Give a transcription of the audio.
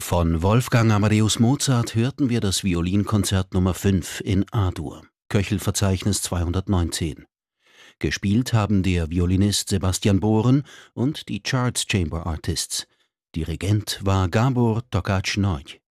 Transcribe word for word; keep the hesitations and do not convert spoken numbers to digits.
Von Wolfgang Amadeus Mozart hörten wir das Violinkonzert Nummer fünf in A-Dur, Köchelverzeichnis zweihundertneunzehn. Gespielt haben der Violinist Sebastian Bohren und die Charts Chamber Artists. Dirigent war Gábor Takács Nagy.